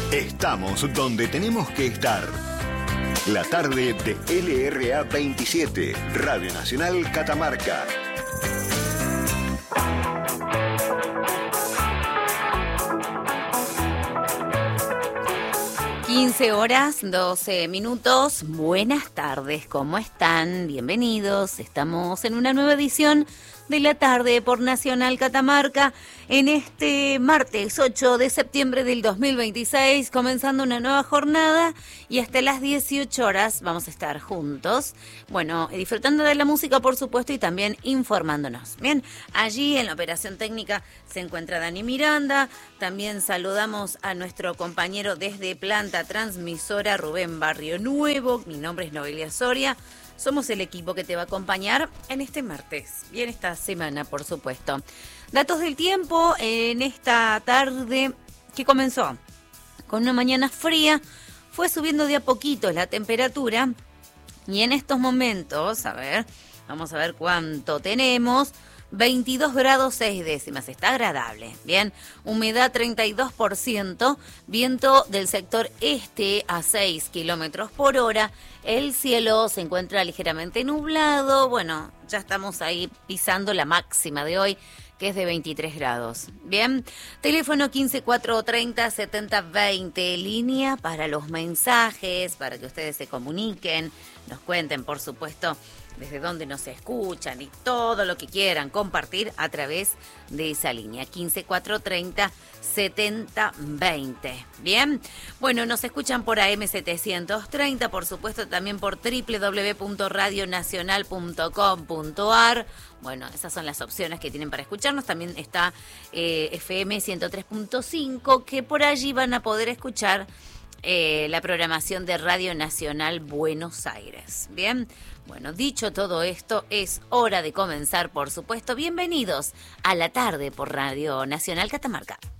Estamos donde tenemos que estar. La tarde de LRA 27, Radio Nacional Catamarca. Horas 12 minutos. Buenas tardes, ¿cómo están? Bienvenidos. Estamos en una nueva edición de la tarde por Nacional Catamarca en este martes 8 de septiembre del 2026, comenzando una nueva jornada y hasta las 18 horas vamos a estar juntos, bueno, disfrutando de la música por supuesto y también informándonos. Bien, allí en la operación técnica se encuentra Dani Miranda, también saludamos a nuestro compañero desde planta transmisora Rubén Barrio Nuevo, mi nombre es Noelia Soria. Somos el equipo que te va a acompañar en este martes y en esta semana, por supuesto. Datos del tiempo en esta tarde que comenzó con una mañana fría, fue subiendo de a poquito la temperatura y en estos momentos, vamos a ver cuánto tenemos. 22 grados 6 décimas, está agradable, bien, humedad 32%, viento del sector este a 6 kilómetros por hora, el cielo se encuentra ligeramente nublado, bueno, ya estamos ahí pisando la máxima de hoy, que es de 23 grados, bien, teléfono 15430-7020, línea para los mensajes, para que ustedes se comuniquen, nos cuenten, por supuesto, desde dónde nos escuchan y todo lo que quieran compartir a través de esa línea, 15430-7020. Bien, bueno, nos escuchan por AM730, por supuesto también por www.radionacional.com.ar. Bueno, esas son las opciones que tienen para escucharnos. También está FM 103.5, que por allí van a poder escuchar la programación de Radio Nacional Buenos Aires. Bien, bueno, dicho todo esto, es hora de comenzar, por supuesto. Bienvenidos a la tarde por Radio Nacional Catamarca.